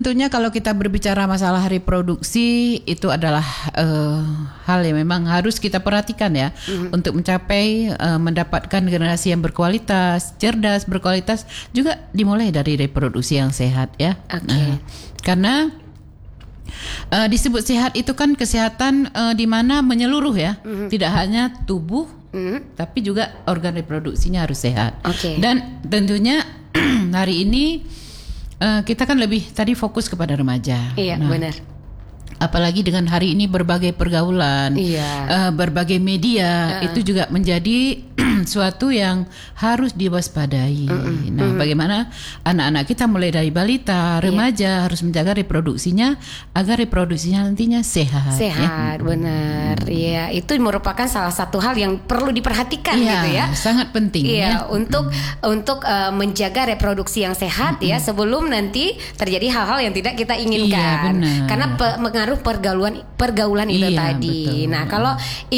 tentunya kalau kita berbicara masalah reproduksi itu adalah hal yang memang harus kita perhatikan ya, untuk mencapai mendapatkan generasi yang berkualitas, cerdas, berkualitas, juga dimulai dari reproduksi yang sehat ya. Karena disebut sehat itu kan kesehatan di mana menyeluruh ya, tidak hanya tubuh, tapi juga organ reproduksinya harus sehat. Dan tentunya hari ini kita kan lebih tadi fokus kepada remaja. Benar. Apalagi dengan hari ini berbagai pergaulan, berbagai media itu juga menjadi suatu yang harus diwaspadai. Nah, bagaimana anak-anak kita mulai dari balita, remaja harus menjaga reproduksinya agar reproduksinya nantinya sehat. Benar. Ya, itu merupakan salah satu hal yang perlu diperhatikan gitu ya. Sangat penting untuk menjaga reproduksi yang sehat ya, sebelum nanti terjadi hal-hal yang tidak kita inginkan. Karena pengaruh pergaulan itu tadi. Betul. Nah, kalau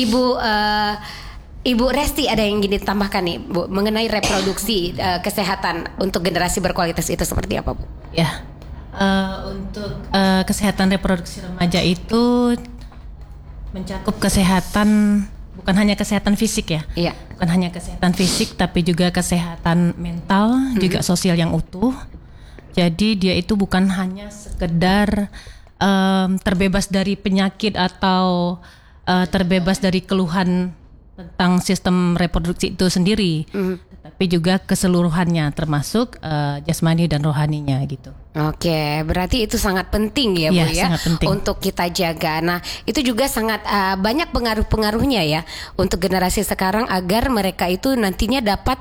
Ibu Resti ada yang ingin ditambahkan nih, Bu, mengenai reproduksi kesehatan untuk generasi berkualitas itu seperti apa, Bu? Ya, untuk kesehatan reproduksi remaja itu mencakup kesehatan, bukan hanya kesehatan fisik ya, bukan hanya kesehatan fisik, tapi juga kesehatan mental, juga sosial yang utuh. Jadi dia itu bukan hanya sekedar terbebas dari penyakit atau terbebas dari keluhan tentang sistem reproduksi itu sendiri, tapi juga keseluruhannya, termasuk jasmani dan rohaninya gitu. Oke, berarti itu sangat penting ya, Bu ya, untuk kita jaga. Nah, itu juga sangat banyak pengaruh-pengaruhnya ya untuk generasi sekarang, agar mereka itu nantinya dapat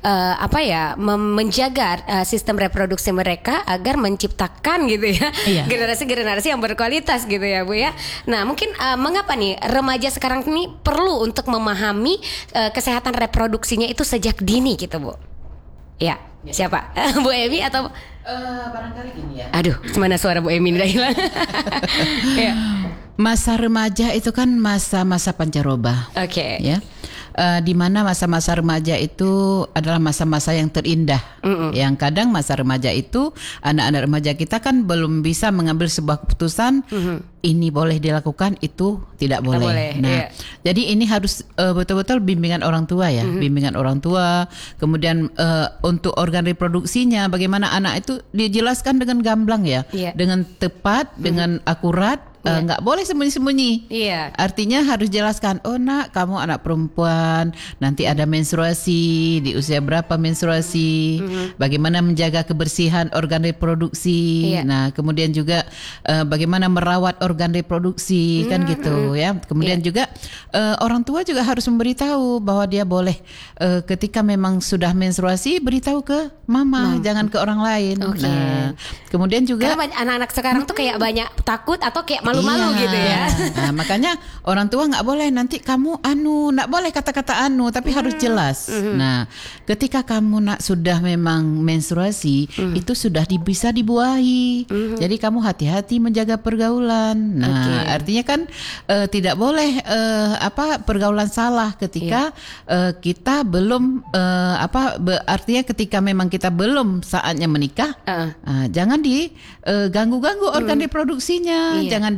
menjaga sistem reproduksi mereka agar menciptakan gitu ya, generasi-generasi yang berkualitas gitu ya, Bu ya. Nah, mungkin mengapa nih remaja sekarang ini perlu untuk memahami kesehatan reproduksinya itu sejak dini gitu, Bu? Ya. Siapa? Bu Emi atau barangkali gini ya. Aduh, mana suara Bu Emi udah hilang. Masa remaja itu kan masa-masa pancaroba. Ya. Di mana masa-masa remaja itu adalah masa-masa yang terindah. Yang kadang masa remaja itu anak-anak remaja kita kan belum bisa mengambil sebuah keputusan, ini boleh dilakukan, itu tidak boleh. Nah, jadi ini harus betul-betul bimbingan orang tua ya, bimbingan orang tua. Kemudian untuk organ reproduksinya, bagaimana anak itu dijelaskan dengan gamblang ya, dengan tepat, dengan akurat. Nggak boleh sembunyi-sembunyi. Artinya harus jelaskan, oh nak, kamu anak perempuan, nanti ada menstruasi, di usia berapa menstruasi, bagaimana menjaga kebersihan organ reproduksi. Nah, kemudian juga bagaimana merawat organ reproduksi, kan gitu ya. Kemudian juga orang tua juga harus memberitahu bahwa dia boleh ketika memang sudah menstruasi, beritahu ke mama, jangan ke orang lain. Nah, kemudian juga karena anak-anak sekarang tuh kayak banyak takut atau kayak malu-malu gitu ya. Nah, makanya orang tua nggak boleh nanti kamu nggak boleh kata-kata tapi harus jelas. Nah, ketika kamu sudah memang menstruasi, itu sudah bisa dibuahi. Jadi kamu hati-hati menjaga pergaulan. Nah, artinya kan tidak boleh pergaulan salah ketika kita belum artinya ketika memang kita belum saatnya menikah, jangan diganggu-ganggu organ reproduksinya, jangan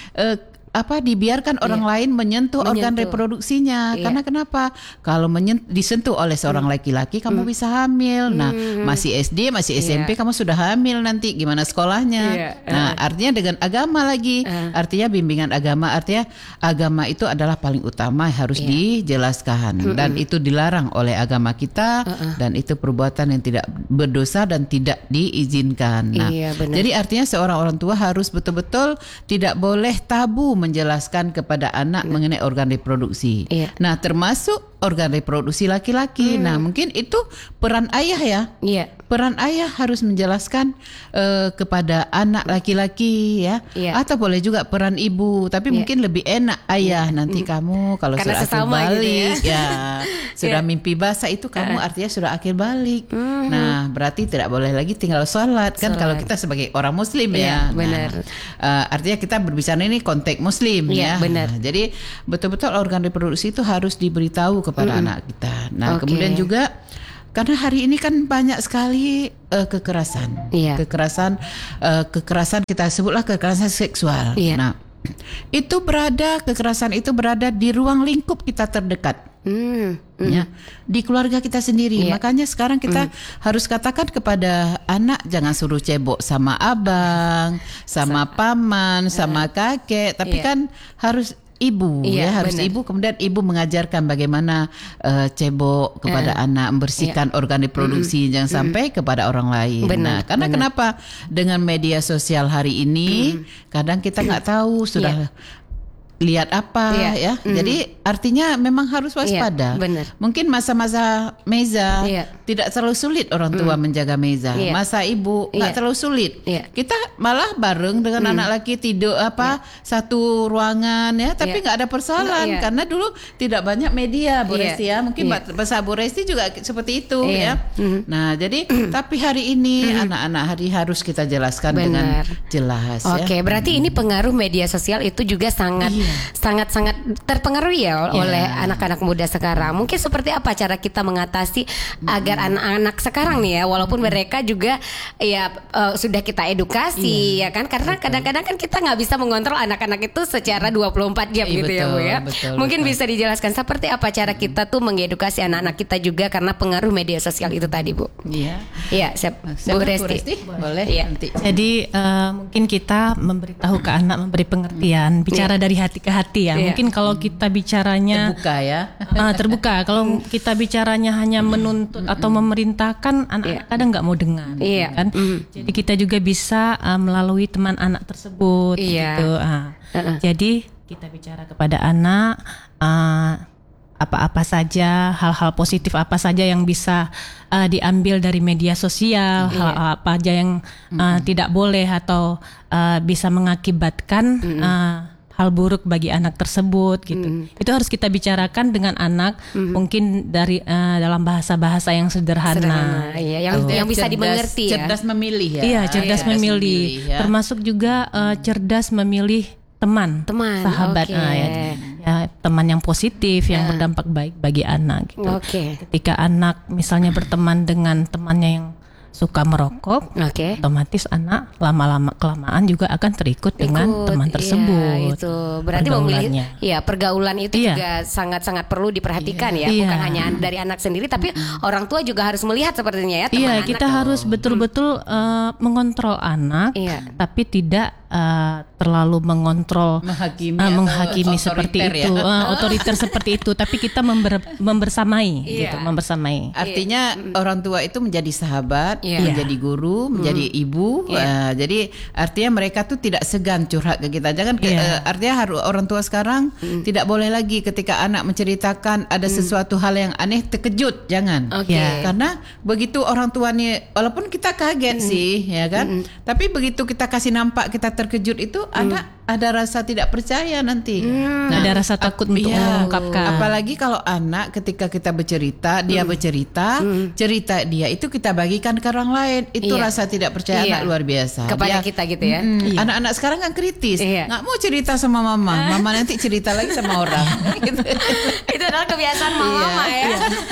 dibiarkan orang lain menyentuh organ reproduksinya. Karena kenapa? Kalau disentuh oleh seorang laki-laki, kamu bisa hamil. Nah, masih SD, masih SMP, kamu sudah hamil nanti gimana sekolahnya? Nah, artinya dengan agama lagi, artinya bimbingan agama, artinya agama itu adalah paling utama, harus dijelaskan. Dan itu dilarang oleh agama kita, dan itu perbuatan yang tidak berdosa dan tidak diizinkan. Nah, jadi artinya seorang orang tua harus betul-betul tidak boleh tabu menjelaskan kepada anak mengenai organ reproduksi. Nah, termasuk organ reproduksi laki-laki. Nah, mungkin itu peran ayah ya. Peran ayah harus menjelaskan kepada anak laki-laki ya. Atau boleh juga peran ibu, tapi mungkin lebih enak ayah. Nanti kamu kalau karena sudah akhir balik gitu ya. sudah mimpi basah itu kamu artinya sudah akhir balik. Nah, berarti tidak boleh lagi tinggal sholat kan kalau kita sebagai orang muslim ya. Benar. Artinya kita berbicara ini konteks muslim ya. Benar. Nah, jadi betul-betul organ reproduksi itu harus diberitahu kepada anak kita. Nah, kemudian juga karena hari ini kan banyak sekali kekerasan. Kekerasan kita sebutlah kekerasan seksual. Nah, kekerasan itu berada di ruang lingkup kita terdekat. Ya, di keluarga kita sendiri. Makanya sekarang kita harus katakan kepada anak, jangan suruh cebok sama abang, sama paman, sama kakek, tapi kan harus ibu, harus bener. Ibu, kemudian ibu mengajarkan bagaimana cebok kepada anak, membersihkan organ reproduksi, jangan sampai kepada orang lain. Karena kenapa dengan media sosial hari ini kadang kita nggak tahu sudah lihat apa ya. Jadi artinya memang harus waspada. Mungkin masa-masa Meza tidak terlalu sulit orang tua menjaga Meza. Masa ibu nggak terlalu sulit. Kita malah bareng dengan anak laki tidur satu ruangan ya, tapi nggak ada persoalan karena dulu tidak banyak media, Bu Resti ya. Mungkin bahasa Bu Resti juga seperti itu ya. Nah, jadi tapi hari ini anak-anak harus kita jelaskan dengan jelas. Oke, berarti ini pengaruh media sosial itu juga sangat terpengaruh ya oleh anak-anak muda sekarang. Mungkin seperti apa cara kita mengatasi agar anak-anak sekarang nih ya, walaupun mereka juga sudah kita edukasi ya kan, karena kadang-kadang kan kita nggak bisa mengontrol anak-anak itu secara 24 jam gitu ya Bu ya. Mungkin bisa dijelaskan seperti apa cara kita tuh mengedukasi anak-anak kita juga karena pengaruh media sosial itu tadi Bu. Iya, Bu Resti. Boleh nanti. Jadi mungkin kita memberitahu ke anak, memberi pengertian, bicara dari hati ke hati ya. Mungkin kalau kita bicaranya terbuka ya. Terbuka. Kalau kita bicaranya hanya menuntut atau memerintahkan, anak-anak kadang nggak mau dengar, kan? Jadi kita juga bisa melalui teman anak tersebut, gitu. Jadi kita bicara kepada anak apa-apa saja, hal-hal positif apa saja yang bisa diambil dari media sosial, hal apa aja yang tidak boleh atau bisa mengakibatkan hal buruk bagi anak tersebut gitu. Itu harus kita bicarakan dengan anak, mungkin dari dalam bahasa-bahasa yang sederhana. Yang bisa dimengerti ya. Cerdas memilih ya. Iya, cerdas memilih. Termasuk juga cerdas memilih teman, sahabat, teman yang positif yang berdampak baik bagi anak gitu. Ketika anak misalnya berteman dengan temannya yang suka merokok, otomatis anak lama-lama kelamaan juga akan terikut dengan teman tersebut. Itu berarti memilih, pergaulan itu juga sangat-sangat perlu diperhatikan ya, bukan hanya dari anak sendiri, tapi orang tua juga harus melihat sepertinya ya. Iya, kita harus betul-betul mengontrol anak, tapi tidak terlalu mengontrol, menghakimi seperti itu, otoriter seperti itu, tapi kita membersamai, gitu, membersamai. Artinya orang tua itu menjadi sahabat, menjadi guru, menjadi ibu. Jadi artinya mereka tuh tidak segan curhat ke kita. Jangan artinya harus orang tua sekarang tidak boleh lagi ketika anak menceritakan ada sesuatu hal yang aneh terkejut, jangan. Karena begitu orang tua nih, walaupun kita kaget sih, ya kan, tapi begitu kita kasih nampak kita terkejut itu anak ada rasa tidak percaya nanti. Ada rasa takut untuk mengungkapkan. Apalagi kalau anak ketika kita bercerita, dia bercerita, cerita dia itu kita bagikan ke orang lain, itu rasa tidak percaya anak luar biasa. Kepada kita gitu ya. Anak-anak sekarang kan kritis, nggak mau cerita sama mama nanti cerita lagi sama orang. Gitu. Itu adalah kebiasaan mama ya.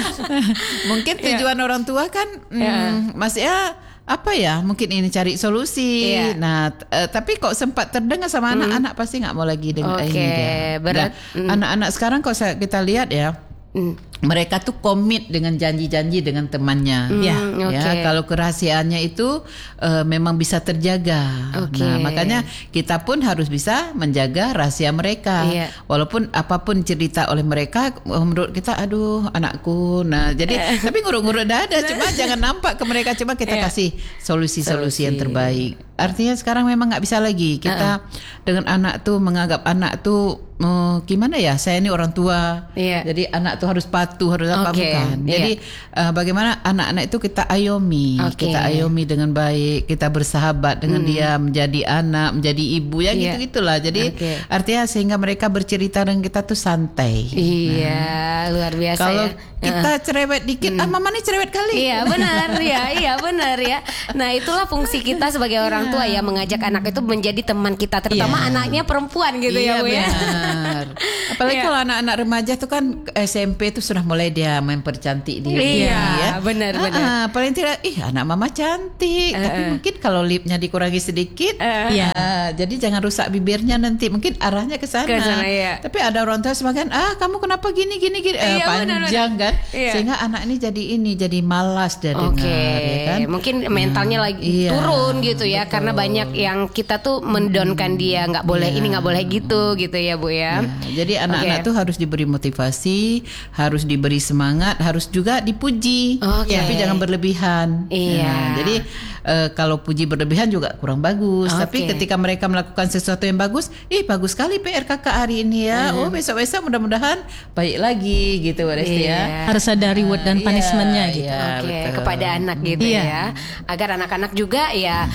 Mungkin tujuan orang tua kan maksudnya apa ya, mungkin ini cari solusi. Nah, tapi kok sempat terdengar sama anak-anak pasti nggak mau lagi dengar ini. Anak-anak sekarang kalau kita lihat ya, mereka tuh komit dengan janji-janji dengan temannya. Kalau kerahasiaannya itu memang bisa terjaga. Nah, makanya kita pun harus bisa menjaga rahasia mereka. Walaupun apapun cerita oleh mereka, menurut kita aduh anakku. Nah, jadi tapi nguruk-nguruk dada, cuma jangan nampak ke mereka, cuma kita kasih solusi-solusi yang terbaik. Artinya sekarang memang nggak bisa lagi kita dengan anak tuh menganggap anak tuh gimana ya, saya ini orang tua, jadi anak tuh harus patuh, harus apa, bukan. Jadi bagaimana anak-anak itu kita ayomi, kita ayomi dengan baik, kita bersahabat dengan dia, menjadi anak, menjadi ibu ya, gitu-gitulah. Jadi artinya sehingga mereka bercerita dengan kita tuh santai. Luar biasa. Kalau kita cerewet dikit, mama nih cerewet kali. Benar ya. Nah, itulah fungsi kita sebagai orang orang tua ya mengajak anak itu menjadi teman kita, terutama anaknya perempuan gitu ya Bu ya. Benar. Apalagi kalau anak-anak remaja tuh kan SMP tuh sudah mulai dia mempercantik diri. Iya, benar. Paling tidak, anak mama cantik. Tapi mungkin kalau lipnya dikurangi sedikit, jadi jangan rusak bibirnya nanti. Mungkin arahnya ke sana. Tapi ada orang tua sebagian, kamu kenapa gini, panjang kan, sehingga anak ini jadi malas dia dengar, ya kan? Mungkin mentalnya lagi turun gitu ya, karena banyak yang kita tuh mendonkan dia, nggak boleh ini, nggak boleh gitu ya Bu ya. Jadi anak-anak tuh harus diberi motivasi, harus diberi semangat, harus juga dipuji, tapi jangan berlebihan. Jadi kalau puji berlebihan juga kurang bagus. Tapi ketika mereka melakukan sesuatu yang bagus, bagus sekali PR kakak hari ini ya. Besok-besok mudah-mudahan baik lagi gitu Resti ya. Harus ada reward dan punishmentnya gitu. Kepada anak gitu ya. Agar anak-anak juga ya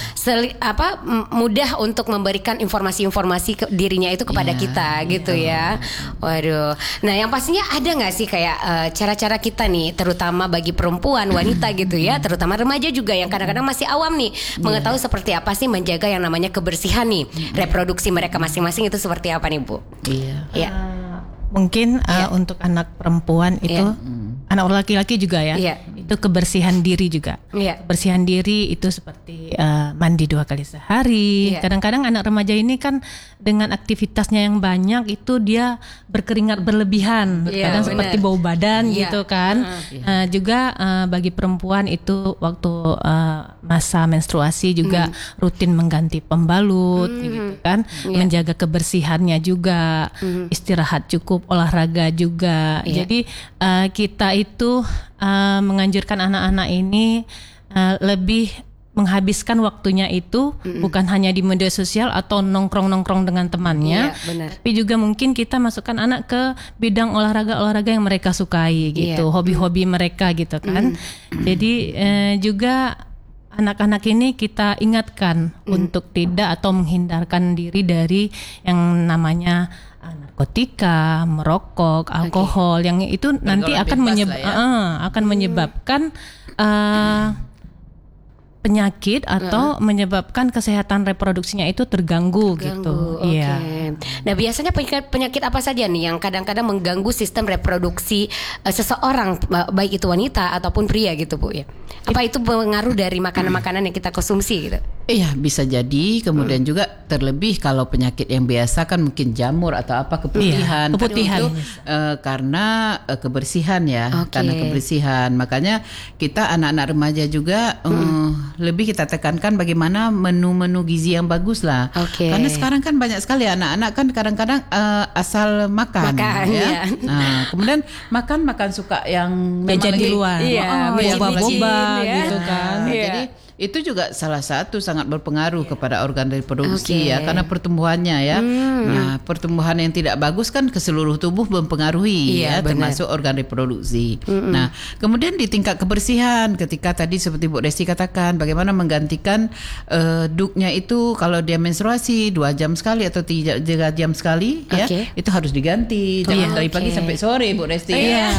mudah untuk memberikan informasi-informasi ke dirinya itu kepada kita gitu ya. Waduh. Nah, yang pastinya ada nggak sih kayak cara-cara kita nih, terutama bagi perempuan, wanita gitu ya, terutama remaja juga yang kadang-kadang masih awam nih, mengetahui seperti apa sih menjaga yang namanya kebersihan nih, reproduksi mereka masing-masing itu seperti apa nih Bu? Mungkin untuk anak perempuan itu, anak laki-laki juga ya, itu kebersihan diri juga. Kebersihan diri itu seperti mandi 2 kali sehari. Kadang-kadang anak remaja ini kan dengan aktivitasnya yang banyak itu dia berkeringat berlebihan, kadang seperti bau badan gitu kan. Juga bagi perempuan itu waktu masa menstruasi juga rutin mengganti pembalut gitu kan, menjaga kebersihannya juga, istirahat cukup, olahraga juga. Jadi kita itu menganjurkan anak-anak ini lebih menghabiskan waktunya itu bukan hanya di media sosial atau nongkrong-nongkrong dengan temannya, tapi juga mungkin kita masukkan anak ke bidang olahraga-olahraga yang mereka sukai gitu, hobi-hobi mereka gitu kan. Jadi juga anak-anak ini kita ingatkan untuk tidak atau menghindarkan diri dari yang namanya narkotika, merokok, alkohol, yang itu nanti akan menyebabkan penyakit atau menyebabkan kesehatan reproduksinya itu terganggu gitu. Nah, biasanya penyakit apa saja nih yang kadang-kadang mengganggu sistem reproduksi seseorang, baik itu wanita ataupun pria gitu Bu ya? Apa itu pengaruh dari makanan-makanan yang kita konsumsi gitu? Iya, bisa jadi. Kemudian juga terlebih kalau penyakit yang biasa kan mungkin jamur atau apa, keputihan. Itu karena kebersihan ya, karena kebersihan. Makanya kita anak-anak remaja juga lebih kita tekankan bagaimana menu-menu gizi yang bagus lah. Karena sekarang kan banyak sekali anak-anak kan kadang-kadang asal makan ya. Nah, kemudian makan suka yang meja di luar, boba gitu kan. Jadi itu juga salah satu sangat berpengaruh kepada organ reproduksi ya, karena pertumbuhannya ya. Nah, pertumbuhan yang tidak bagus kan ke seluruh tubuh mempengaruhi termasuk organ reproduksi. Nah, kemudian di tingkat kebersihan, ketika tadi seperti Bu Desi katakan, bagaimana menggantikan duknya itu kalau dia menstruasi 2 jam sekali atau 3 jam sekali ya, itu harus diganti. Jangan dari pagi sampai sore Bu Desi.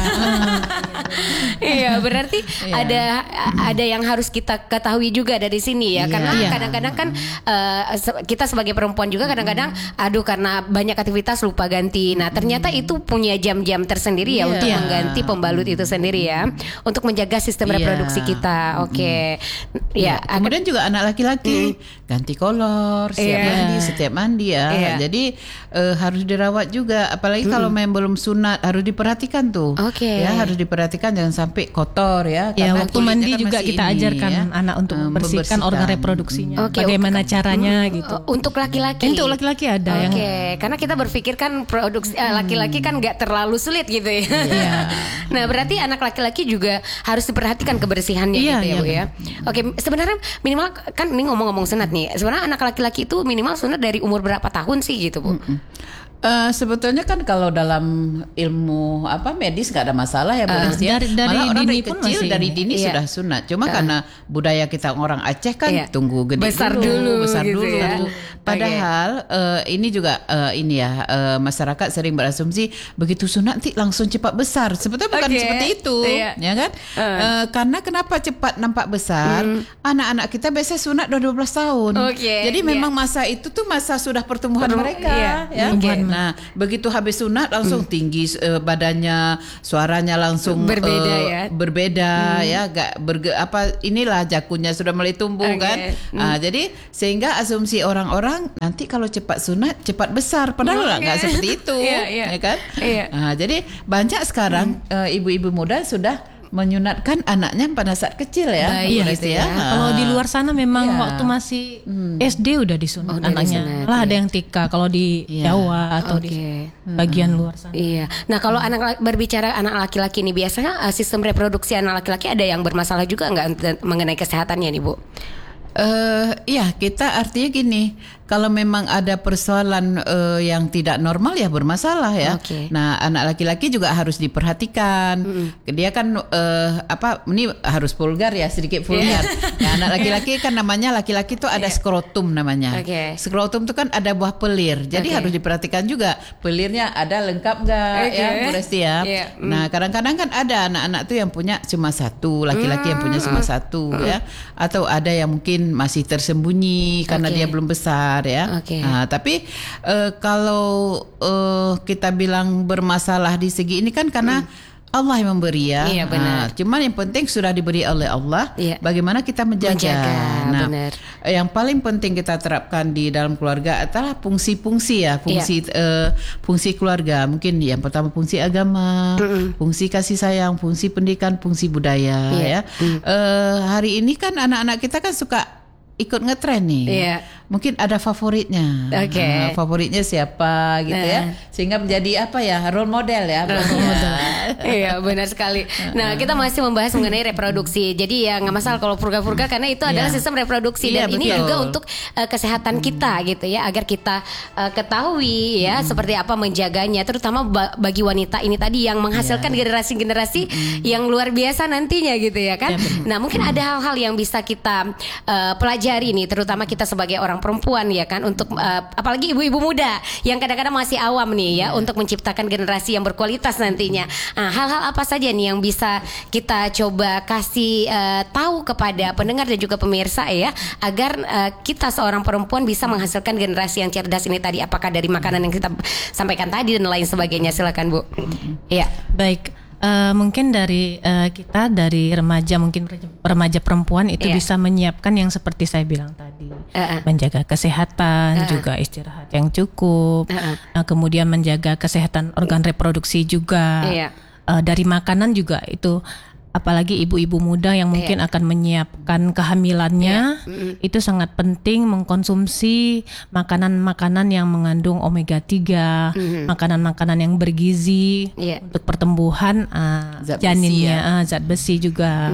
Berarti ada yang harus kita ketahui juga dari sini ya, karena kadang-kadang kan kita sebagai perempuan juga kadang-kadang karena banyak aktivitas lupa ganti. Nah, ternyata itu punya jam-jam tersendiri ya untuk mengganti pembalut itu sendiri ya, untuk menjaga sistem reproduksi kita. Kemudian juga anak laki-laki ganti kolor setiap mandi ya. Jadi harus dirawat juga, apalagi kalau memang belum sunat harus diperhatikan tuh. Ya, harus diperhatikan jangan sampai kotor ya. Waktu mandi kan juga kita ajarkan anak untuk membersihkan organ reproduksinya. Bagaimana caranya gitu. Untuk laki-laki. Untuk laki-laki ada yang. Karena kita berpikir kan produksi laki-laki kan nggak terlalu sulit gitu ya. Nah, berarti anak laki-laki juga harus diperhatikan kebersihannya gitu ya Bu ya. Sebenarnya minimal kan ini ngomong-ngomong sunat nih. Sebenarnya anak laki-laki itu minimal sunat dari umur berapa tahun sih gitu Bu? Sebetulnya kan kalau dalam ilmu medis nggak ada masalah ya Bu Desi. Dari Malah orang dini dari pun kecil masih, dari dini sudah sunat. Cuma karena budaya kita orang Aceh kan tunggu gede besar dulu gitu dulu. Ya. Padahal ini juga masyarakat sering berasumsi begitu sunat nanti langsung cepat besar. Sebetulnya bukan seperti itu, ya kan? Karena kenapa cepat nampak besar? Anak-anak kita biasa sunat 12 tahun. Jadi memang masa itu tuh masa sudah pertumbuhan mereka, ya. Nah, begitu habis sunat langsung tinggi badannya, suaranya langsung berbeda ya, inilah jakunya sudah mulai tumbuh kan. Jadi sehingga asumsi orang-orang nanti kalau cepat sunat cepat besar, padahal nggak seperti itu, ya kan? Jadi banyak sekarang ibu-ibu muda sudah menyunatkan anaknya pada saat kecil ya. Gitu ya. Kalau di luar sana memang waktu masih SD udah disunat anaknya. Malah ada yang TK kalau di Jawa atau di bagian luar sana. Nah kalau berbicara anak laki-laki nih, biasanya sistem reproduksi anak laki-laki ada yang bermasalah juga nggak mengenai kesehatannya nih Bu? Kita artinya gini, kalau memang ada persoalan yang tidak normal ya bermasalah ya. Nah anak laki-laki juga harus diperhatikan. Dia kan ini harus vulgar ya, sedikit vulgar. Nah, anak laki-laki kan namanya laki-laki itu ada skrotum namanya. Skrotum itu kan ada buah pelir. Jadi harus diperhatikan juga pelirnya ada lengkap nggak ya Bu Resti ya. Nah kadang-kadang kan ada anak-anak tuh yang punya cuma satu, laki-laki yang punya cuma satu ya. Atau ada yang mungkin masih tersembunyi karena dia belum besar ya. Nah, tapi kalau kita bilang bermasalah di segi ini kan karena Allah yang memberi ya. Cuman yang penting sudah diberi oleh Allah, bagaimana kita menjaga. Nah, yang paling penting kita terapkan di dalam keluarga adalah fungsi-fungsi ya, fungsi keluarga. Mungkin yang pertama fungsi agama, fungsi kasih sayang, fungsi pendidikan, fungsi budaya ya. Hari ini kan anak-anak kita kan suka ikut ngetren nih. Mungkin ada favoritnya. Favoritnya siapa gitu ya. Sehingga menjadi role model ya. Iya benar sekali. Nah kita masih membahas mengenai reproduksi. Jadi ya nggak masalah kalau purga-purga karena itu adalah sistem reproduksi dan ini juga untuk kesehatan kita gitu ya, agar kita ketahui ya seperti apa menjaganya, terutama bagi wanita ini tadi yang menghasilkan generasi-generasi yang luar biasa nantinya gitu ya kan. Nah mungkin ada hal-hal yang bisa kita pelajari nih, terutama kita sebagai orang perempuan ya kan, untuk apalagi ibu-ibu muda yang kadang-kadang masih awam nih ya, untuk menciptakan generasi yang berkualitas nantinya. Nah, hal-hal apa saja nih yang bisa kita coba kasih tahu kepada pendengar dan juga pemirsa ya, agar kita seorang perempuan bisa menghasilkan generasi yang cerdas ini tadi, apakah dari makanan yang kita sampaikan tadi dan lain sebagainya. Silakan Bu. Baik. Mungkin dari kita dari remaja, mungkin remaja perempuan itu bisa menyiapkan yang seperti saya bilang tadi, menjaga kesehatan, juga istirahat yang cukup, kemudian menjaga kesehatan organ reproduksi juga. Dari makanan juga itu, apalagi ibu-ibu muda yang mungkin akan menyiapkan kehamilannya, itu sangat penting mengkonsumsi makanan-makanan yang mengandung omega 3, makanan-makanan yang bergizi untuk pertumbuhan janinnya, zat besi juga.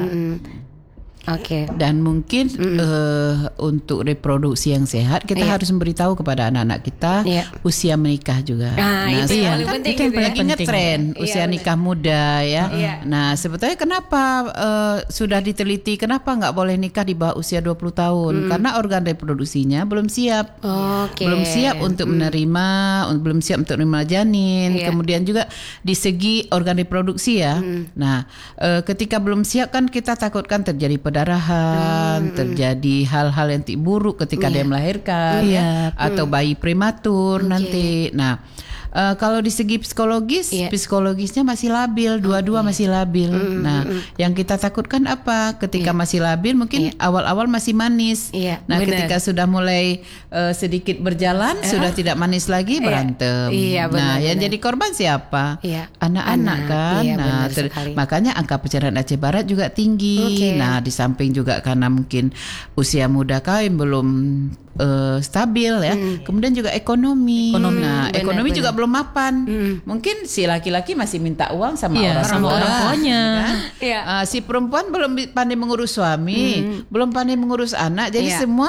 Dan mungkin untuk reproduksi yang sehat kita harus memberitahu kepada anak-anak kita usia menikah juga. Itu yang paling penting. Itu yang paling ingat tren usia nikah muda ya. Nah sebetulnya kenapa sudah diteliti kenapa nggak boleh nikah di bawah usia 20 tahun? Karena organ reproduksinya belum siap, belum siap untuk menerima, belum siap untuk menerima janin. Kemudian juga di segi organ reproduksi ya. Nah ketika belum siap kan kita takutkan terjadi pendarahan, terjadi hal-hal yang buruk ketika dia melahirkan atau bayi prematur nanti. Nah, kalau di segi psikologisnya masih labil, dua-dua masih labil. Nah, yang kita takutkan apa? Ketika masih labil mungkin awal-awal masih manis. Nah, ketika sudah mulai sedikit berjalan, sudah tidak manis lagi, berantem. Nah, yang jadi korban siapa? Anak-anak kan. Nah, makanya angka perceraian Aceh Barat juga tinggi. Nah, di samping juga karena mungkin usia muda kawin belum stabil ya. Kemudian juga ekonomi. Nah, ekonomi juga belum mapan. Mungkin si laki-laki masih minta uang sama orang tuanya. Si perempuan belum pandai mengurus suami, belum pandai mengurus anak. Jadi semua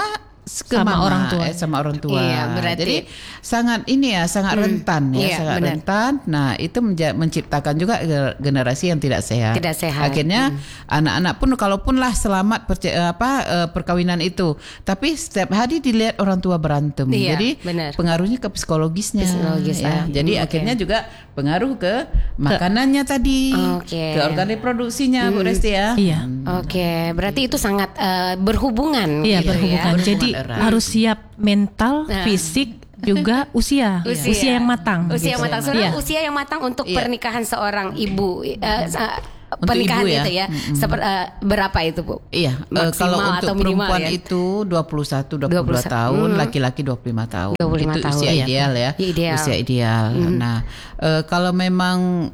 sama orang tua. Sama orang tua. Iya, berarti jadi sangat rentan ya, sangat benar. rentan. Nah, itu menciptakan juga generasi yang tidak sehat. Tidak sehat. Akhirnya anak-anak pun kalaupun lah selamat perkawinan itu, tapi setiap hari dilihat orang tua berantem. Iya, jadi benar. pengaruhnya ke psikologisnya. Ya. Jadi Oke. akhirnya juga pengaruh ke makanannya tadi, Oke. ke organ reproduksinya, Bu Resti ya. Iya. Oke, berarti itu sangat berhubungan. Iya, gitu berhubungan. ya. Jadi erat. harus siap mental, fisik, juga usia yang matang. Usia yang matang. Sebenarnya Iya. usia yang matang untuk Iya. pernikahan seorang ibu. Untuk Pernikahan ibu ya. itu ya. Berapa itu, Bu? Iya, Maksimal kalau atau untuk minimal perempuan ya? itu 21-22 tahun, laki-laki 25 tahun. 25 itu tahun, usia ya. ideal ya. Ideal. Usia ideal. Nah, kalau memang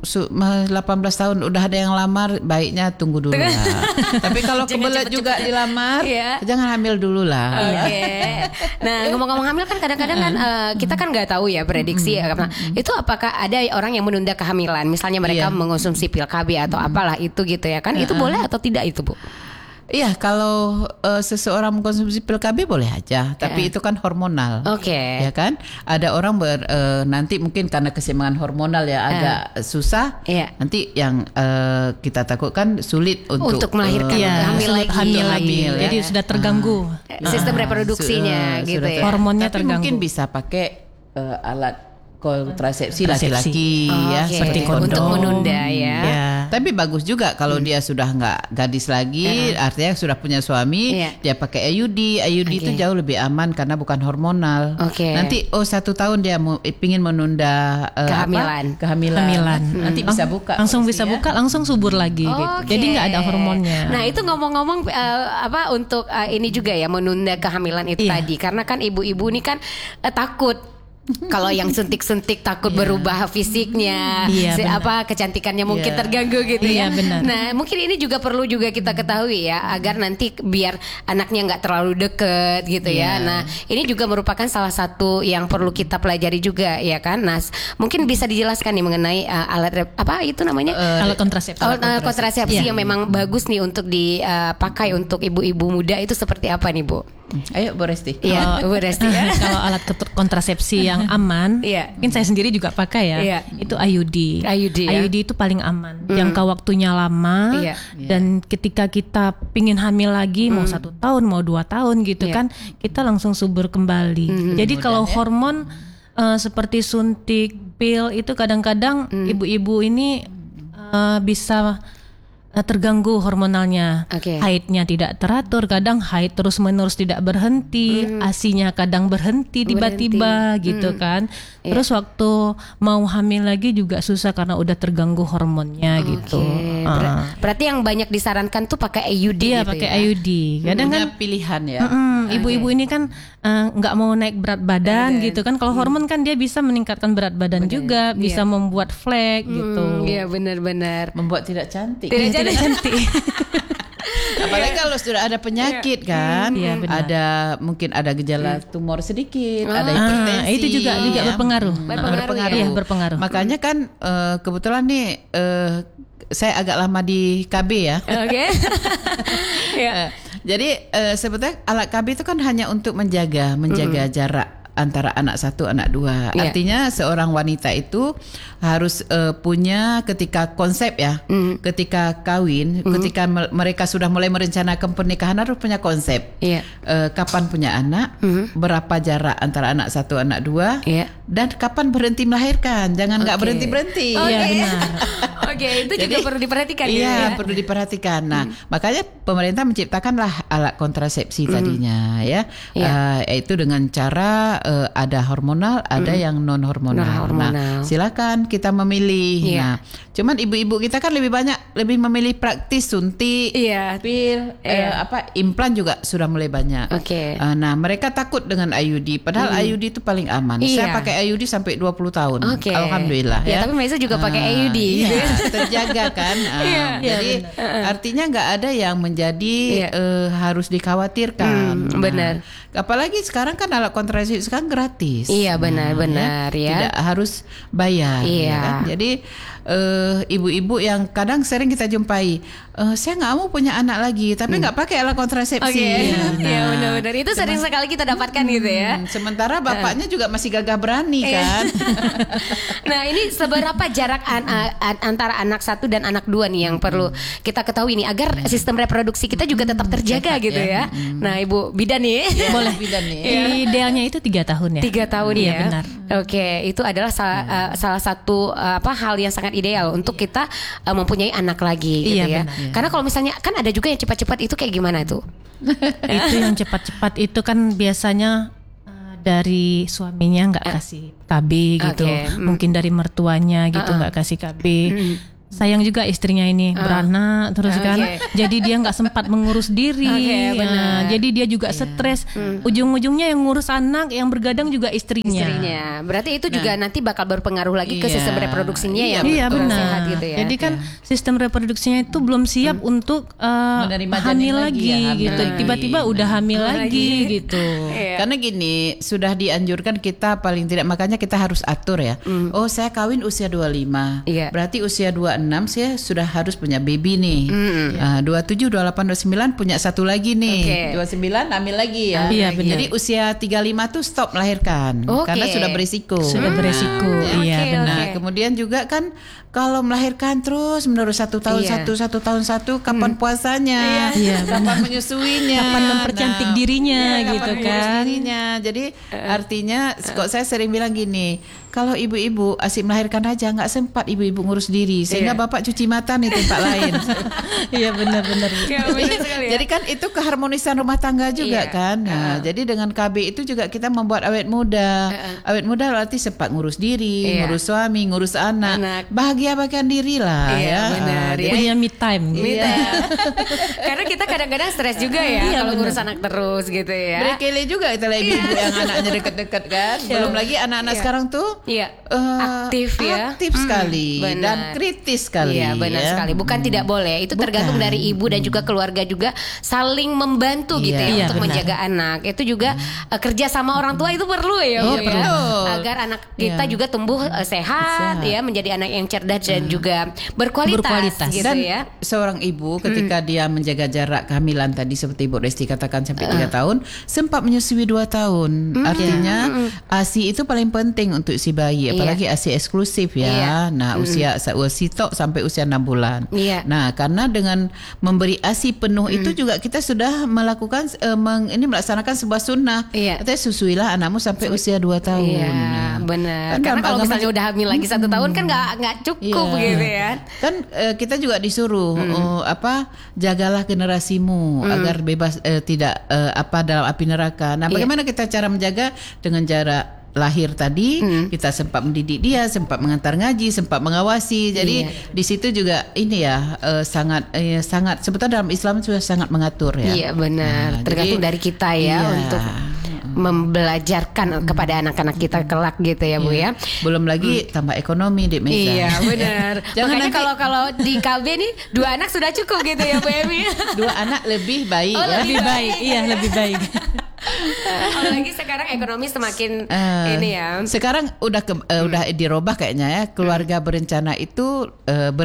18 tahun udah ada yang lamar, baiknya tunggu dulu lah. Tapi kalau Jangan kebelet cepet-cepet. juga dilamar, Iya. jangan hamil dulu lah. Oke. Nah, ngomong-ngomong hamil kan kadang-kadang kan kita kan nggak tahu ya prediksi ya. Karena itu apakah ada orang yang menunda kehamilan? Misalnya mereka Iya. mengonsumsi pil KB atau apalah itu gitu ya kan? Itu boleh atau tidak itu, Bu? Iya, kalau seseorang mengkonsumsi pil KB boleh aja, tapi itu kan hormonal. Oke. Ya kan? Ada orang nanti mungkin karena keseimbangan hormonal ya agak susah. Iya. Nanti yang kita takutkan sulit untuk melahirkan hamil sulit lagi. hamil lagi. ya. Jadi sudah terganggu. Sistem reproduksinya gitu ya. Hormonnya Tapi terganggu. mungkin bisa pakai alat kontrasepsi Kontrasepsi. laki-laki ya, Oke. seperti kondom. Untuk menunda ya. Ya. Tapi bagus juga kalau dia sudah nggak gadis lagi, artinya sudah punya suami, Iya. dia pakai IUD. IUD itu Oke. jauh lebih aman karena bukan hormonal. Oke. Nanti 1 tahun dia pingin menunda Kehamilan. kehamilan. Nanti bisa buka. Langsung bisa ya. buka, langsung subur lagi gitu. Oke. Jadi nggak ada hormonnya. Nah itu ngomong-ngomong untuk ini juga ya menunda kehamilan itu Iya. tadi karena kan ibu-ibu ini kan takut. Kalau yang suntik-suntik takut berubah fisiknya, Iya, benar. kecantikannya mungkin Iya. terganggu gitu ya. Iya, benar. Nah mungkin ini juga perlu juga kita ketahui ya agar nanti biar anaknya nggak terlalu deket gitu ya. Iya. Nah ini juga merupakan salah satu yang perlu kita pelajari juga ya kan. Nah mungkin bisa dijelaskan nih mengenai alat apa itu namanya? Alat kontrasepsi. Kontrasepsi Iya. yang memang bagus nih untuk dipakai untuk ibu-ibu muda itu seperti apa nih Bu? Ayo Bu Resti. Iya, Bu Resti ya. Kalau alat kontrasepsi yang aman, Iya. mungkin saya sendiri juga pakai ya. Iya. Itu IUD. IUD ya. IUD itu paling aman. Jangka waktunya lama. Iya. Dan ketika kita pingin hamil lagi, mau 1 tahun, mau 2 tahun gitu Iya. kan, kita langsung subur kembali. Jadi kalau hormon seperti suntik, pil itu kadang-kadang ibu-ibu ini bisa terganggu hormonalnya. Oke. Haidnya tidak teratur, kadang haid terus-menerus tidak berhenti, ASI-nya kadang berhenti tiba-tiba gitu kan. Terus waktu mau hamil lagi juga susah karena udah terganggu hormonnya gitu. Oke. Berarti yang banyak disarankan tuh pakai IUD Iya, gitu pakai ya. IUD. Kadang kan Punya pilihan ya. ibu-ibu ini kan nggak mau naik berat badan gitu kan. Kalau hormon kan dia bisa meningkatkan berat badan juga, bisa membuat flek gitu. Iya benar-benar. Membuat tidak cantik. Tidak Tidak cantik. Apalagi kalau sudah ada penyakit kan, Iya, benar. mungkin ada gejala tumor sedikit, ada Ah, hipertensi. itu juga ya. berpengaruh. Berpengaruh Iya, berpengaruh. Makanya kan kebetulan nih saya agak lama di KB ya. Oke. Ya. Jadi sebetulnya alat KB itu kan hanya untuk menjaga jarak antara anak 1, anak 2. Iya. Artinya seorang wanita itu harus punya ketika konsep ya, ketika kawin, ketika mereka sudah mulai merencanakan pernikahan harus punya konsep. Iya. Kapan punya anak, berapa jarak antara anak 1, anak 2, Iya. dan kapan berhenti melahirkan. Jangan nggak Oke. berhenti-berhenti. Iya, Oke. benar. Oke, itu juga Jadi, perlu diperhatikan Iya, ya. perlu diperhatikan. Nah, makanya pemerintah menciptakanlah alat kontrasepsi tadinya ya. Iya. Yaitu dengan cara ada hormonal, ada yang non hormonal. Non-hormonal. Nah, silakan kita memilih. Iya. Nah, cuman ibu-ibu kita kan lebih memilih praktis suntik, Iya. pil, implan juga sudah mulai banyak. Oke. Nah, mereka takut dengan IUD, padahal IUD itu paling aman. Iya. Saya pakai IUD sampai 20 tahun. Oke. Alhamdulillah Ya, ya. tapi Maisa juga pakai IUD Iya, gitu ya. terjaga kan. Iya. Jadi artinya nggak ada yang menjadi Iya. harus dikhawatirkan. Benar. apalagi sekarang kan alat kontrasepsi sekarang gratis. Iya benar-benar ya. Tidak harus bayar. Iya. Ya kan? Jadi ibu-ibu yang kadang sering kita jumpai, saya nggak mau punya anak lagi, tapi nggak pakai alat kontrasepsi. Iya benar-benar itu sering sekali kita dapatkan gitu ya. Sementara bapaknya juga masih gagah berani kan. Nah ini seberapa jarak antara anak 1 dan anak 2 nih yang perlu kita ketahui nih agar sistem reproduksi kita juga tetap terjaga gitu ya. Nah Ibu Bidan nih, boleh Bidan nih. Idealnya itu 3 tahun ya. 3 tahun iya, ya. Benar. Oke, itu adalah salah satu hal yang sangat ideal untuk kita mempunyai anak lagi gitu ya. Benar. Karena kalau misalnya kan ada juga yang cepat-cepat itu kayak gimana tuh? Itu yang cepat-cepat itu kan biasanya dari suaminya nggak kasih KB gitu, mungkin dari mertuanya gitu nggak kasih KB. Sayang juga istrinya ini beranak terus kan, jadi dia nggak sempat mengurus diri. Jadi dia juga stres. Ujung-ujungnya yang ngurus anak, yang bergadang juga istrinya. Berarti itu juga nanti bakal berpengaruh lagi ke sistem reproduksinya ya. Iya benar. Sehat gitu ya. Jadi kan sistem reproduksinya itu belum siap untuk hamil lagi gitu. Tiba-tiba udah hamil lagi gitu. Karena gini, sudah dianjurkan kita paling tidak, makanya kita harus atur ya. Oh saya kawin usia 25, berarti usia 26 saya sudah harus punya baby nih. 27, 28, 29 punya satu lagi nih. 29 hamil lagi ya. Jadi usia 35 tuh stop melahirkan karena sudah berisiko. Iya benar. Nah, kemudian juga kan kalau melahirkan terus menerus 1 tahun satu tahun satu, kapan puasanya, kapan menyusuinya, kapan mempercantik dirinya gitu kan. Jadi artinya kok saya sering bilang gini, kalau ibu-ibu asik melahirkan aja nggak sempat ibu-ibu ngurus diri, sehingga bapak cuci mata nih tempat lain. Iya benar-benar. Jadi kan itu keharmonisan rumah tangga juga kan. Nah, jadi dengan KB itu juga kita membuat awet muda. Awet muda berarti sempat ngurus diri, ngurus suami, ngurus anak. Bahagiakan diri lah benar, punya me time. Karena kita kadang-kadang stres juga ya kalau ngurus anak terus gitu ya. Berkele juga itu ibu-ibu yang anaknya deket-deket kan. Belum lagi anak-anak sekarang tuh aktif sekali dan kritis sekali. Iya benar sekali. Bukan tidak boleh. Itu tergantung dari ibu dan juga keluarga juga saling membantu gitu ya untuk menjaga anak. Itu juga kerja sama orang tua itu perlu ya, Bu, ya. Agar anak kita juga tumbuh sehat ya, menjadi anak yang cerdas dan juga berkualitas gitu dan ya. Seorang ibu ketika dia menjaga jarak kehamilan tadi seperti Ibu Resti katakan sampai 3 tahun, sempat menyusui 2 tahun. Artinya ASI itu paling penting untuk si bayi, apalagi ASI eksklusif ya. Nah, usia tok sampai usia 6 bulan. Nah, karena dengan memberi ASI penuh itu juga kita sudah melakukan melaksanakan sebuah sunnah. Katanya susuilah anakmu sampai usia 2 tahun. Nah, benar. Karena kalau misalnya udah hamil lagi 1 tahun kan nggak cukup gitu ya. Kan kita juga disuruh jagalah generasimu agar bebas tidak dalam api neraka. Nah, bagaimana kita cara menjaga? Dengan jarak lahir tadi kita sempat mendidik dia, sempat mengantar ngaji, sempat mengawasi. Jadi di situ juga ini ya sangat sebetulnya dalam Islam sudah sangat mengatur ya. Iya benar. Tergantung dari kita ya untuk membelajarkan kepada anak-anak kita kelak gitu ya Bu ya. Belum lagi tambah ekonomi Dek Mega. Iya benar. Makanya kalau di KB nih 2 anak sudah cukup gitu ya Bu Emi. 2 anak lebih baik lebih baik. Iya lebih baik. Apalagi sekarang ekonomi semakin ini ya. Sekarang udah dirubah kayaknya ya. Keluarga berencana itu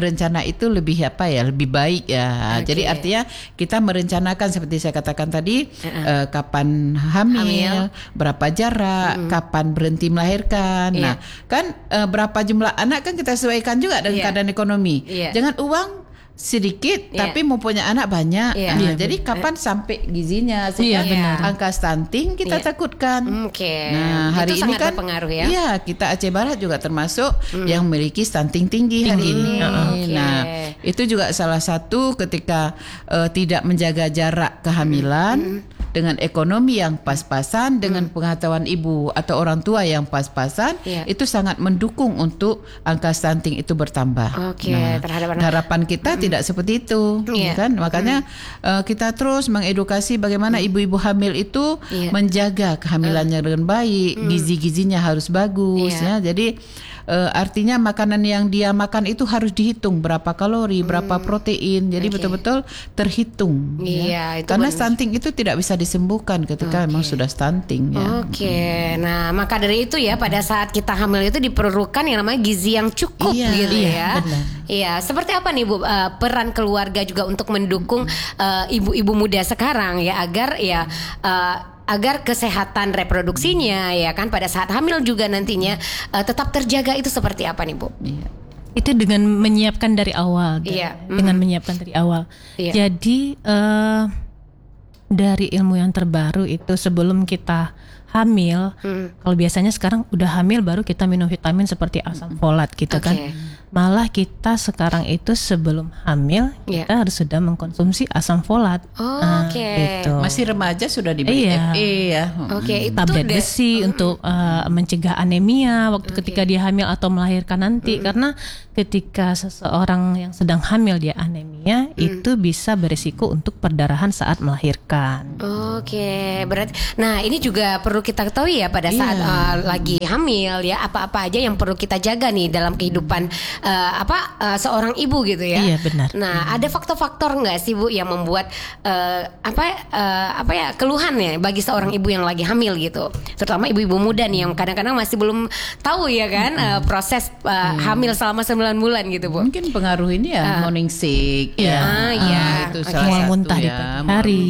lebih lebih baik ya. Jadi artinya kita merencanakan seperti saya katakan tadi, kapan hamil, berapa jarak, kapan berhenti melahirkan. Nah, kan berapa jumlah anak kan kita sesuaikan juga dengan keadaan ekonomi. Jangan uang sedikit tapi mau punya anak banyak. Jadi kapan sampai gizinya sehingga angka stunting kita takutkan. Nah, hari itu ini kan berpengaruh ya. Iya, kita Aceh Barat juga termasuk yang memiliki stunting tinggi hari ini. Nah, itu juga salah satu ketika tidak menjaga jarak kehamilan dengan ekonomi yang pas-pasan, dengan pengetahuan ibu atau orang tua yang pas-pasan, itu sangat mendukung untuk angka stunting itu bertambah. Terhadap harapan kita tidak seperti itu, kan? Makanya kita terus mengedukasi bagaimana ibu-ibu hamil itu menjaga kehamilannya dengan baik, gizi-gizinya harus bagus, ya. Jadi artinya makanan yang dia makan itu harus dihitung berapa kalori, berapa protein. Jadi betul-betul terhitung. Iya, itu karena benar. stunting itu tidak bisa disembuhkan ketika memang sudah stunting ya. Nah maka dari itu ya pada saat kita hamil itu diperlukan yang namanya gizi yang cukup gitu ya. Benar. Iya, seperti apa nih Bu peran keluarga juga untuk mendukung ibu-ibu muda sekarang ya agar kesehatan reproduksinya ya kan pada saat hamil juga nantinya tetap terjaga, itu seperti apa nih Bu? Iya. Itu dengan menyiapkan dari awal. Dengan menyiapkan dari awal. Jadi dari ilmu yang terbaru itu sebelum kita hamil, kalau biasanya sekarang udah hamil baru kita minum vitamin seperti asam folat gitu kan. Malah kita sekarang itu sebelum hamil kita harus sudah mengkonsumsi asam folat. Gitu. Masih remaja sudah diberi FE ya. Itu tablet besi untuk mencegah anemia waktu ketika dia hamil atau melahirkan nanti, karena ketika seseorang yang sedang hamil dia anemia itu bisa berisiko untuk perdarahan saat melahirkan. Berarti nah ini juga perlu kita ketahui ya pada saat lagi hamil ya, apa-apa aja yang perlu kita jaga nih dalam kehidupan seorang ibu gitu ya. Iya benar. Nah ada faktor-faktor nggak sih Bu yang membuat keluhan ya bagi seorang ibu yang lagi hamil gitu, terutama ibu-ibu muda nih yang kadang-kadang masih belum tahu ya kan proses hamil selama 9 bulan gitu Bu. Mungkin pengaruh ini ya morning sick itu salah mual satu muntah di ya, pagi hari.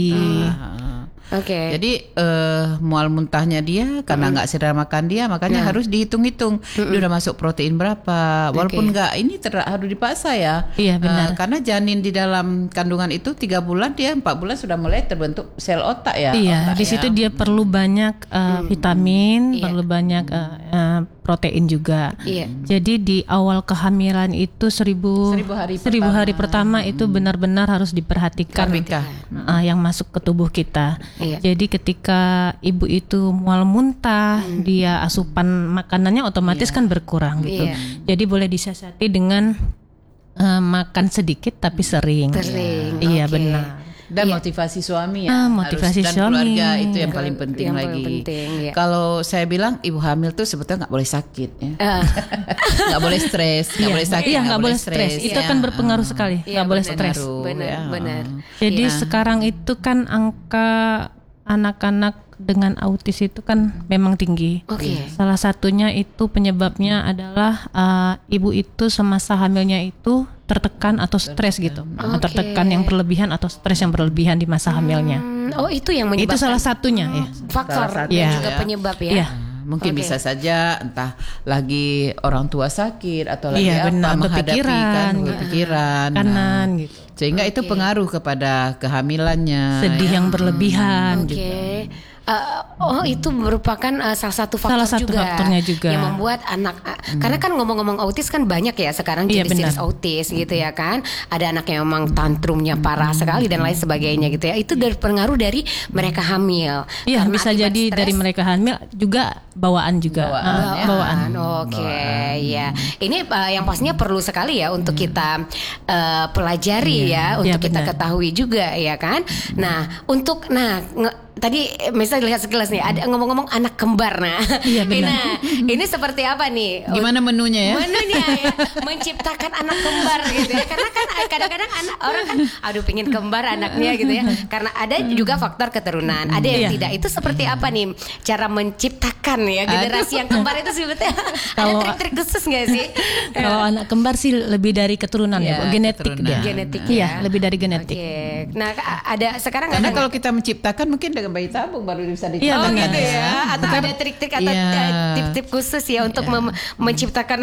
Jadi mual muntahnya dia karena nggak selera makan dia, makanya harus dihitung-hitung dia udah masuk protein berapa. Walaupun nggak ini harus dipaksa ya. Iya benar. Karena janin di dalam kandungan itu 3 bulan, dia 4 bulan sudah mulai terbentuk sel otak ya. Iya, di situ dia perlu banyak vitamin, perlu banyak protein juga. Jadi di awal kehamilan itu 1000 hari pertama itu benar-benar harus diperhatikan yang masuk ke tubuh kita. Jadi ketika ibu itu mual muntah, dia asupan makanannya otomatis kan berkurang gitu. Jadi boleh disiasati dengan makan sedikit tapi sering. Iya benar. Dan motivasi suami ya, motivasi dan suami. keluarga itu yang paling penting lagi. Kalau saya bilang ibu hamil tuh sebetulnya nggak boleh sakit ya, nggak boleh stres, nggak boleh sakit, nggak boleh stres. Itu kan berpengaruh sekali, nggak boleh stres. Benar. Jadi sekarang itu kan angka anak-anak dengan autis itu kan memang tinggi. Salah satunya itu penyebabnya adalah ibu itu semasa hamilnya itu tertekan atau stres gitu, tertekan yang berlebihan atau stres yang berlebihan di masa hamilnya. Itu yang menyebabkan. Itu salah satunya ya. Faktor dan juga penyebab ya. Mungkin bisa saja entah lagi orang tua sakit atau lagi kepikiran kanan gitu. Sehingga itu pengaruh kepada kehamilannya. Sedih yang berlebihan gitu. Itu merupakan salah satu faktornya juga yang membuat anak karena kan ngomong-ngomong autis kan banyak ya sekarang jenis-jenis autis gitu ya kan. Ada anak yang memang tantrumnya parah sekali dan lain sebagainya gitu ya. Itu pengaruh dari mereka hamil. Iya, bisa jadi dari mereka hamil juga bawaan juga. Bawaan. Ya. Ini yang pastinya perlu sekali ya untuk kita pelajari untuk kita ketahui juga ya kan. Nah, tadi misalnya lihat sekilas nih ada ngomong-ngomong anak kembar. Nah ini seperti apa nih? Gimana menunya ya? Menunya ya menciptakan anak kembar gitu ya, karena kan kadang-kadang orang kan pingin kembar anaknya gitu ya, karena ada juga faktor keturunan, ada yang tidak. Itu seperti apa nih cara menciptakan ya generasi yang kembar itu sebetulnya? Ada trik-trik khusus nggak sih? Kalau anak kembar sih lebih dari keturunan genetik dia. Genetik ya, lebih dari genetik. Nah ada sekarang karena kalau kita menciptakan mungkin dengan bayi tabung baru bisa diciptakan. Gitu ya. Atau ada trik-trik atau tip-tip khusus ya untuk menciptakan.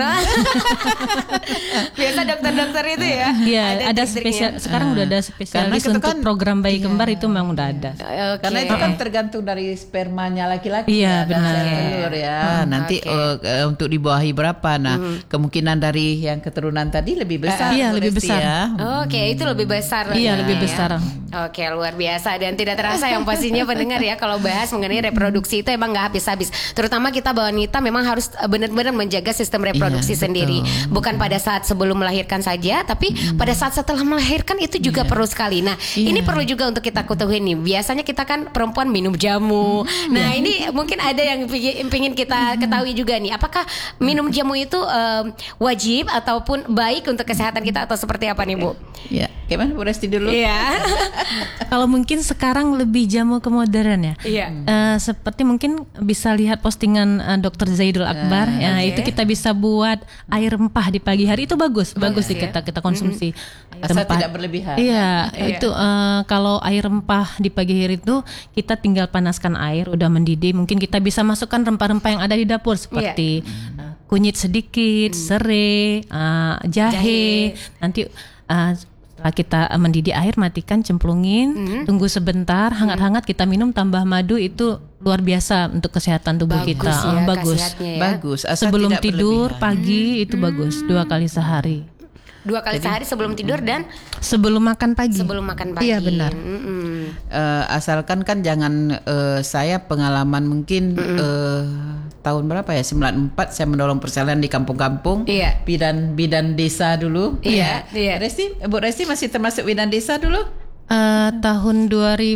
Biasa dokter-dokter itu ya. Iya, ada spesial. Sekarang udah ada spesialis untuk program bayi kembar itu memang udah ada. Karena itu kan tergantung dari spermanya laki-laki. Iya, benar. Telur ya. Nanti untuk dibuahi berapa? Nah, kemungkinan dari yang keturunan tadi lebih besar. Iya, lebih besar. Ya. Itu lebih besar. Iya, lebih besar. Oke, luar biasa dan tidak terasa yang pastinya pendengar ya kalau bahas mengenai reproduksi itu emang nggak habis-habis. Terutama kita wanita memang harus benar-benar menjaga sistem reproduksi sendiri. Bukan pada saat sebelum melahirkan saja, tapi pada saat setelah melahirkan itu juga perlu sekali. Nah, ini perlu juga untuk kita ketahui nih. Biasanya kita kan perempuan minum jamu. Nah, ini mungkin ada yang ingin kita ketahui juga nih. Apakah minum jamu itu wajib ataupun baik untuk kesehatan kita atau seperti apa nih, Bu? Ya, gimana Bu Resti dulu? Iya. Kalau mungkin sekarang lebih jamu ke modern ya. Iya. Seperti mungkin bisa lihat postingan Dr. Zaidul Akbar. Itu kita bisa buat air rempah di pagi hari, itu bagus sih kita konsumsi. Air Asal rempah. tidak berlebihan. Iya, itu kalau air rempah di pagi hari itu kita tinggal panaskan air, udah mendidih. Mungkin kita bisa masukkan rempah-rempah yang ada di dapur seperti kunyit sedikit, serai, jahe. Nanti setelah kita mendidih air, matikan, cemplungin, tunggu sebentar, hangat-hangat kita minum tambah madu, itu luar biasa untuk kesehatan tubuh kita. Ya, bagus. Bagus. Asal Sebelum tidak tidur berlebihan. pagi itu bagus 2 kali sehari. 2 kali sehari sebelum tidur dan Sebelum makan pagi. sebelum makan pagi. Iya benar. Asalkan kan jangan saya pengalaman mungkin tahun berapa ya, 94 saya menolong persalinan di kampung-kampung. Iya. Bidan desa dulu. Iya, iya. Bu Resti masih termasuk bidan desa dulu? Tahun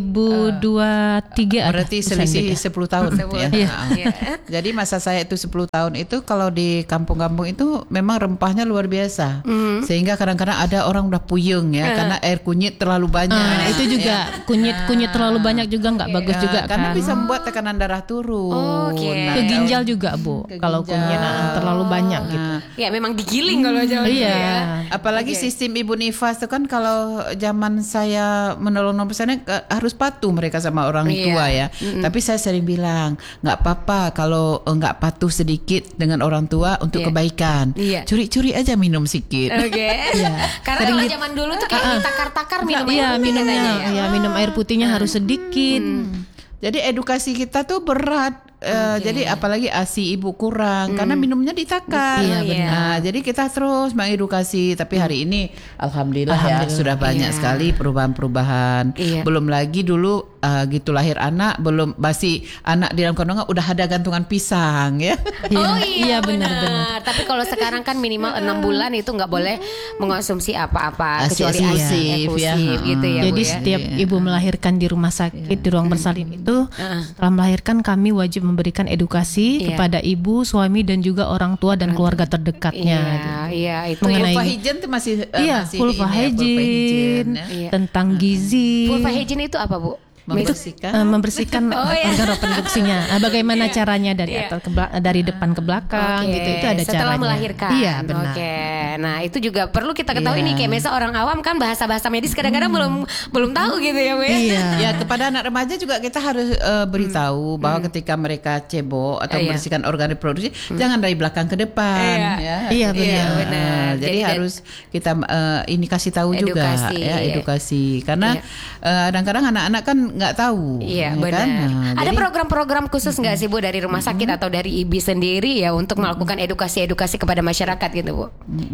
2023 Berarti selisih 10 tahun ya. Iya. Jadi masa saya itu 10 tahun itu kalau di kampung-kampung itu memang rempahnya luar biasa. Sehingga kadang-kadang ada orang udah puyeng ya karena air kunyit terlalu banyak. Itu juga kunyit terlalu banyak juga nggak bagus juga karena kan. bisa membuat tekanan darah turun. Oke. Ke ginjal juga Bu, kalau kunyit terlalu banyak gitu. Ya memang digiling kalau zaman dulu ya. Apalagi sistem ibu nifas itu kan kalau zaman saya menolong persalinan harus patuh mereka sama orang tua ya. Tapi saya sering bilang nggak apa-apa kalau nggak patuh sedikit dengan orang tua untuk kebaikan. Curi-curi aja minum sedikit. Oke. Karena kalau zaman dulu tuh kayak ditakar-takar minum air putih katanya ya. Minum air putihnya harus sedikit. Jadi edukasi kita tuh berat. Jadi apalagi ASI ibu kurang karena minumnya ditakar. Iya, benar. Nah, jadi kita terus mengedukasi. Tapi hari ini alhamdulillah ya sudah banyak sekali perubahan-perubahan. Belum lagi dulu gitu lahir anak, belum masih anak di dalam kandungan udah ada gantungan pisang ya. Oh iya benar. Tapi kalau sekarang kan minimal 6 bulan itu nggak boleh mengonsumsi apa-apa kecuali eksklusif ya. gitu ya. Jadi Bu, ya. setiap ibu melahirkan di rumah sakit di ruang bersalin itu setelah melahirkan kami wajib memberikan edukasi kepada ibu, suami dan juga orang tua dan keluarga terdekatnya. Iya, itu Mengenai Vulva hygiene tuh masih vulva hygiene, tentang gizi. Vulva hygiene itu apa, Bu? Membersihkan organ reproduksinya. Bagaimana caranya dari atas dari depan ke belakang gitu, itu ada setelah caranya. melahirkan. Iya, benar. Nah, itu juga perlu kita ketahui nih, kayak misalnya orang awam kan bahasa-bahasa medis kadang-kadang belum tahu gitu ya, Bu. Ya, kepada anak remaja juga kita harus beritahu bahwa ketika mereka cebok atau membersihkan organ reproduksi jangan dari belakang ke depan ya. Iya, benar. Jadi harus kita ini kasih tahu juga ya, edukasi karena kadang-kadang anak-anak kan nggak tahu. Iya, ya benar. Kan? Nah, ada jadi, program-program khusus nggak sih, Bu, dari rumah sakit atau dari IBI sendiri ya untuk melakukan edukasi kepada masyarakat gitu, Bu?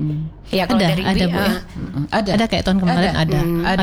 Ya, kalau dari IBI Bu, ya. Ada kayak tahun kemarin ada.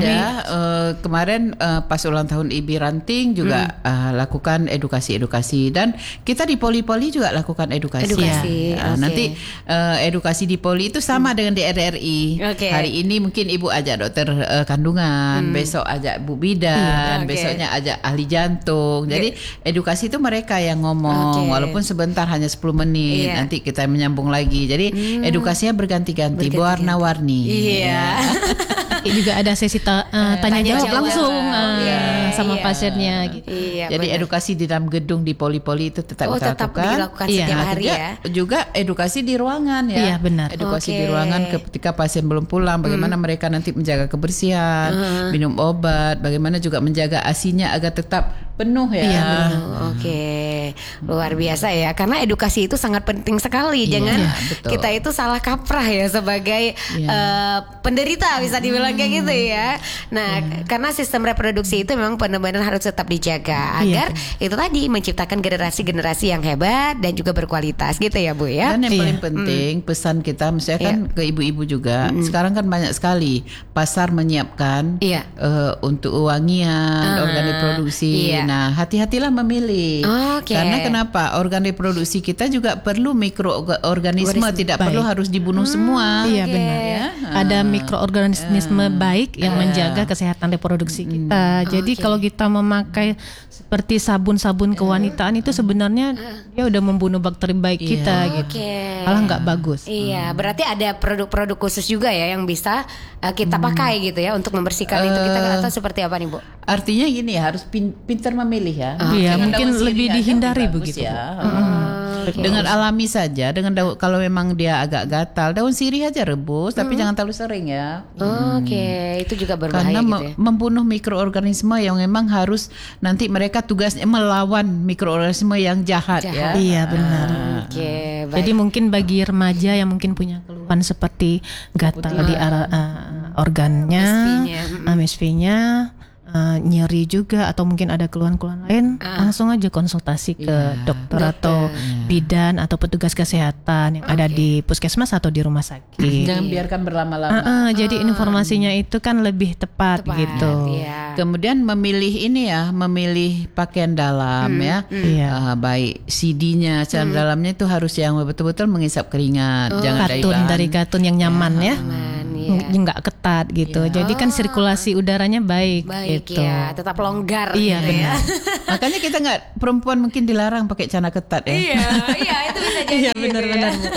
Kemarin pas ulang tahun IBI Ranting juga lakukan edukasi dan kita di Poli-Poli juga lakukan edukasi. Nanti edukasi di Poli itu sama dengan di RRI. Hari ini mungkin ibu ajak dokter kandungan, besok ajak bu bidan, besoknya ajak ahli jantung. Jadi edukasi itu mereka yang ngomong, walaupun sebentar hanya 10 menit. Nanti kita menyambung lagi. Jadi edukasinya berganti-ganti, warna-warni. Iya. Juga ada sesi tanya jawab langsung sama pasiennya gitu. Jadi edukasi di dalam gedung di Poli-Poli itu tetap kita tetap lakukan. dilakukan setiap hari ya. Juga edukasi di ruangan ya. Iya, benar. Edukasi di ruangan ketika pasien belum pulang, bagaimana mereka nanti menjaga kebersihan, minum obat, bagaimana juga menjaga ASI-nya agar tetap penuh ya. Iya, Oke, luar biasa ya. Karena edukasi itu sangat penting sekali. Jangan betul. kita itu salah kaprah ya sebagai penderita bisa dibilang kayak gitu ya. Nah, karena sistem reproduksi itu memang benar-benar harus tetap dijaga agar itu tadi menciptakan generasi-generasi yang hebat dan juga berkualitas gitu ya Bu ya. Dan yang paling penting pesan kita misalnya kan ke ibu-ibu juga. Sekarang kan banyak sekali pasar menyiapkan untuk wangian, organ reproduksi. Nah, hati-hatilah memilih. Karena kenapa? Organ reproduksi kita juga perlu mikroorganisme, tidak perlu harus dibunuh semua. Iya benar ya. Ada mikroorganisme baik yang menjaga kesehatan reproduksi kita. Jadi kalau kita memakai seperti sabun-sabun kewanitaan itu sebenarnya dia udah membunuh bakteri baik kita gitu. Malah nggak bagus. Iya, berarti ada produk-produk khusus juga ya yang bisa kita pakai gitu ya untuk membersihkan itu kita atau seperti apa nih Bu? Artinya gini ya, harus pintar memilih ya. Iya, mungkin lebih dihindari begitu ya. Dengan alami saja, dengan daun, kalau memang dia agak gatal, daun sirih aja rebus, tapi jangan terlalu sering ya. Itu juga berbahaya karena gitu ya. membunuh mikroorganisme yang memang harus nanti mereka tugasnya melawan mikroorganisme yang jahat. Ya. Iya benar. Baik. Jadi mungkin bagi remaja yang mungkin punya keluhan seperti gatal di organnya, MSV-nya, nyeri juga atau mungkin ada keluhan-keluhan lain, langsung aja konsultasi ke dokter atau bidan atau petugas kesehatan yang ada di puskesmas atau di rumah sakit. Jangan biarkan berlama-lama. Jadi informasinya itu kan lebih tepat gitu. Kemudian memilih memilih pakaian dalam ya. Baik CD-nya, celana dalamnya itu harus yang betul-betul mengisap keringat. Jangan dari katun yang nyaman ya. Nggak ketat gitu. Jadi kan sirkulasi udaranya baik gitu. Ya, tetap longgar. Iya gitu benar. Makanya kita perempuan mungkin dilarang pakai celana ketat ya. Iya itu bisa jadi. Iya benar-benar Bu.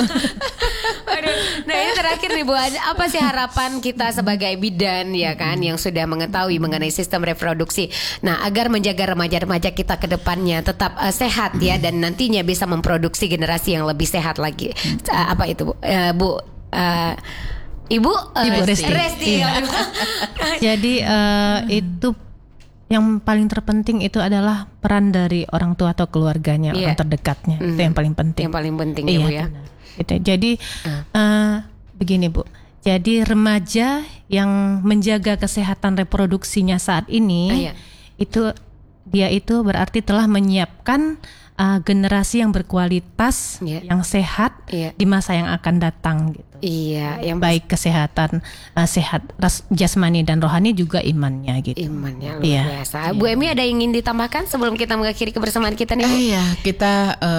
Nah ini terakhir nih Bu, apa sih harapan kita sebagai bidan ya kan yang sudah mengetahui mengenai sistem reproduksi. Nah agar menjaga remaja-remaja kita ke depannya tetap sehat ya dan nantinya bisa memproduksi generasi yang lebih sehat lagi. Apa itu Bu? Ibu Resti. Jadi itu yang paling terpenting itu adalah peran dari orang tua atau keluarganya, orang terdekatnya. Itu yang paling penting. Yang paling penting ya Bu ya. Gitu. Jadi begini Bu. Jadi remaja yang menjaga kesehatan reproduksinya saat ini dia itu berarti telah menyiapkan generasi yang berkualitas, yang sehat di masa yang akan datang gitu. Iya, yang baik kesehatan, sehat jasmani dan rohani juga imannya gitu. Imannya luar biasa. Bu Emi ada yang ingin ditambahkan sebelum kita mengakhiri kebersamaan kita nih Bu? Kita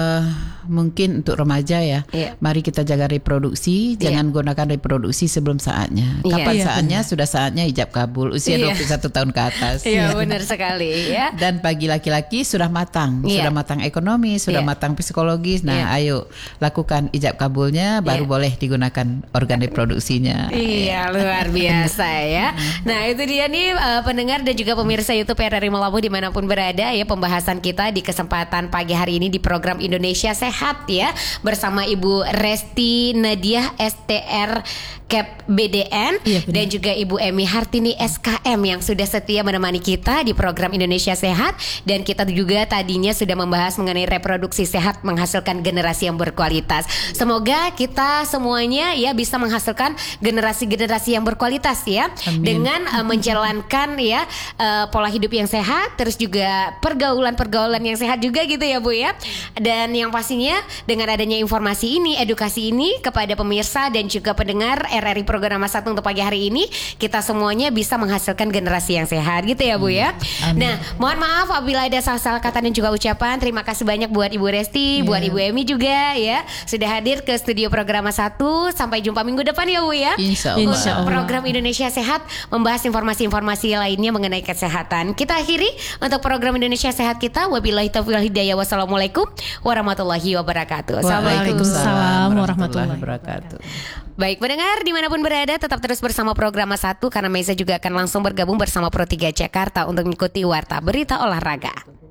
mungkin untuk remaja ya. Mari kita jaga reproduksi, jangan gunakan reproduksi sebelum saatnya. Kapan saatnya? Sudah saatnya ijab kabul usia 21 tahun ke atas. Iya, benar sekali ya. Dan bagi laki-laki sudah matang, sudah matang ekonomi, sudah matang psikologis. Nah, ayo lakukan ijab kabulnya baru boleh digunakan organ reproduksinya. Iya, luar biasa ya. Nah, itu dia nih pendengar dan juga pemirsa YouTube RRI Melabu dimanapun berada ya, pembahasan kita di kesempatan pagi hari ini di program Indonesia Sehat ya, bersama Ibu Resti Nadiah STR Cap BDN dan juga Ibu Emi Hartini SKM yang sudah setia menemani kita di program Indonesia Sehat. Dan kita juga tadinya sudah membahas mengenai reproduksi sehat menghasilkan generasi yang berkualitas. Semoga kita semuanya ya bisa menghasilkan generasi-generasi yang berkualitas ya. Amin. Dengan menjalankan ya pola hidup yang sehat, terus juga pergaulan-pergaulan yang sehat juga gitu ya Bu ya. Dan yang pastinya dengan adanya informasi ini, edukasi ini kepada pemirsa dan juga pendengar RRI Program 1 untuk pagi hari ini, kita semuanya bisa menghasilkan generasi yang sehat gitu ya Bu ya. Nah, mohon maaf apabila ada salah-salah kata dan juga ucapan. Terima kasih banyak buat Ibu Resti, buat Ibu Emi juga ya sudah hadir ke studio Program 1. Sampai jumpa minggu depan ya Bu ya. Insya Allah. Program Indonesia Sehat membahas informasi-informasi lainnya mengenai kesehatan. Kita akhiri untuk program Indonesia Sehat kita. Wabillahi taufiq wal hidayah. Wassalamualaikum warahmatullahi wabarakatuh. Waalaikumsalam warahmatullahi wabarakatuh. Baik pendengar dimanapun berada, tetap terus bersama program 1 karena Meza juga akan langsung bergabung bersama Pro 3 Jakarta untuk mengikuti Warta Berita Olahraga.